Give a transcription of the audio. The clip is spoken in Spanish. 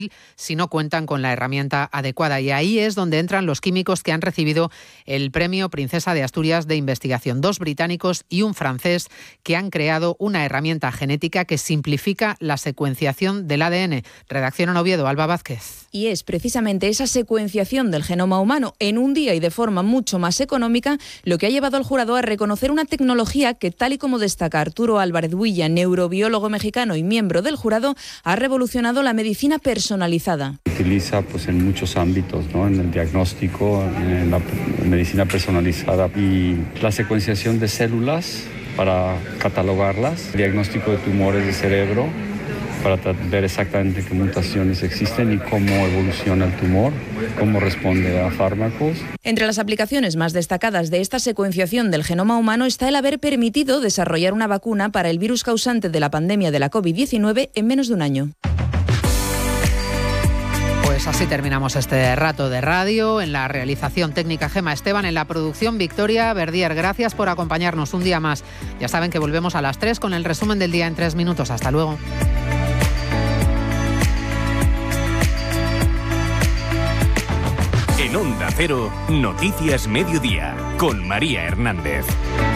si no cuentan con la herramienta adecuada. Y ahí es donde entran los químicos que han recibido el Premio Princesa de Asturias de Investigación. 2 británicos y un francés que han creado una herramienta genética que simplifica la secuenciación del ADN. Redacción en Oviedo, Alba Vázquez. Y es precisamente esa secuenciación del genoma humano en un día y de forma mucho más económica lo que ha llevado al jurado a reconocer una tecnología que, tal y como destaca Arturo Álvarez Builla, neurobiólogo mexicano y miembro del jurado, ha revolucionado la medicina personalizada. Utiliza en muchos ámbitos, ¿no? En el diagnóstico, en la medicina personalizada y la secuenciación de células para catalogarlas, diagnóstico de tumores de cerebro para ver exactamente qué mutaciones existen y cómo evoluciona el tumor, cómo responde a fármacos. Entre las aplicaciones más destacadas de esta secuenciación del genoma humano está el haber permitido desarrollar una vacuna para el virus causante de la pandemia de la COVID-19 en menos de un año. Pues así terminamos este rato de radio. En la realización técnica Gema Esteban, en la producción Victoria Verdier. Gracias por acompañarnos un día más. Ya saben que volvemos a las 3 con el resumen del día en 3 minutos. Hasta luego. En Onda Cero, Noticias Mediodía, con María Hernández.